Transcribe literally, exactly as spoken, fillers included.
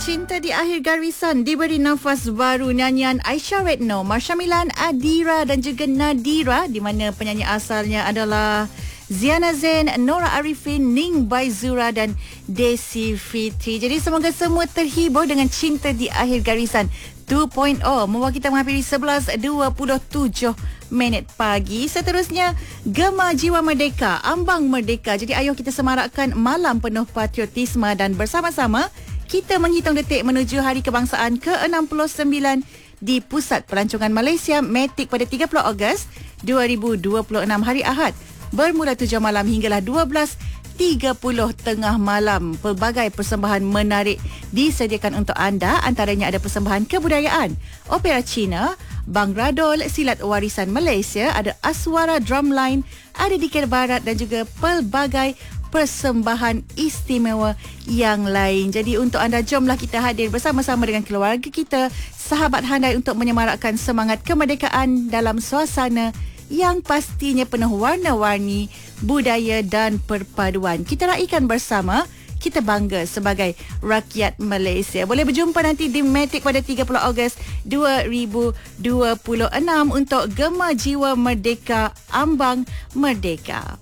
Cinta di Akhir Garisan diberi nafas baru nyanyian Aisyah Retno, Marsha Milan, Adira dan juga Nadira, di mana penyanyi asalnya adalah Ziana Zain, Nora Arifin, Ning Baizura dan Desi Fitri. Jadi semoga semua terhibur dengan Cinta di Akhir Garisan dua titik kosong membawa kita menghampiri sebelas dua puluh tujuh minit pagi. Seterusnya, Gema Jiwa Merdeka, Ambang Merdeka. Jadi ayuh kita semarakkan malam penuh patriotisme dan bersama-sama kita menghitung detik menuju Hari Kebangsaan ke enam puluh sembilan di Pusat Pelancongan Malaysia, Matic pada tiga puluh Ogos dua ribu dua puluh enam, hari Ahad. Bermula tujuh malam hinggalah dua belas tiga puluh tengah malam. Pelbagai persembahan menarik disediakan untuk anda. Antaranya ada persembahan kebudayaan, opera Cina, Bang Radol, silat warisan Malaysia, ada Aswara Drumline, ada Dikir Barat dan juga pelbagai persembahan istimewa yang lain. Jadi untuk anda, jomlah kita hadir bersama-sama dengan keluarga kita, sahabat handai, untuk menyemarakkan semangat kemerdekaan dalam suasana yang pastinya penuh warna-warni, budaya dan perpaduan. Kita raikan bersama, kita bangga sebagai rakyat Malaysia. Boleh berjumpa nanti di Matic pada tiga puluh Ogos dua ribu dua puluh enam untuk Gema Jiwa Merdeka, Ambang Merdeka.